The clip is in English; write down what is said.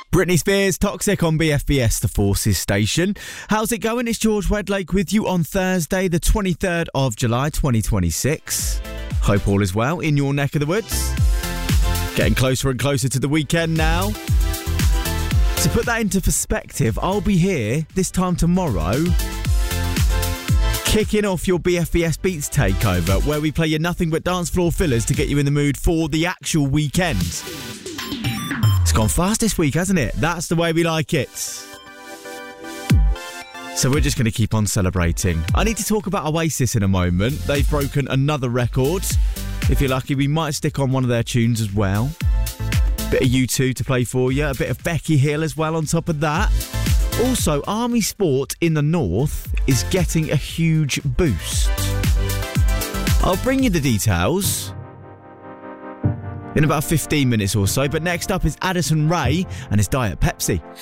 Britney Spears, Toxic on BFBS, the Forces station. How's it going? It's George Wedlake with you on Thursday, the 23rd of July, 2026. Hope all is well in your neck of the woods. Getting closer and closer to the weekend now. To put that into perspective, I'll be here this time tomorrow, kicking off your BFBS Beats takeover, where we play your nothing but dance floor fillers to get you in the mood for the actual weekend. It's gone fast this week, hasn't it? That's the way we like it. So we're just going to keep on celebrating. I need to talk about Oasis in a moment. They've broken another record. If you're lucky, we might stick on one of their tunes as well. Bit of U2 to play for you. A bit of Becky Hill as well on top of that. Also, Army Sport in the north is getting a huge boost. I'll bring you the details in about 15 minutes or so, but next up is Addison Rae and his Diet Pepsi.